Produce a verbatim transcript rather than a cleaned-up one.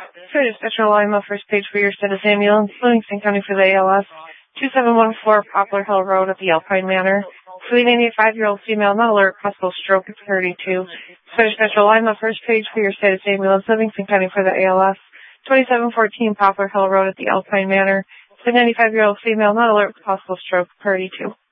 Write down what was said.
Curtis Central Lima, first page for your status ambulance, Livingston County for the A L S, two seven one four Poplar Hill Road at the Alpine Manor. Fleet eighty-five-year-old female, not alert, possible stroke at thirty-two. Curtis Central Lima, first page for your status ambulance, Livingston County for the A L S, twenty-seven fourteen Poplar Hill Road at the Alpine Manor. Fleet ninety-five-year-old female, not alert, possible stroke, thirty-two.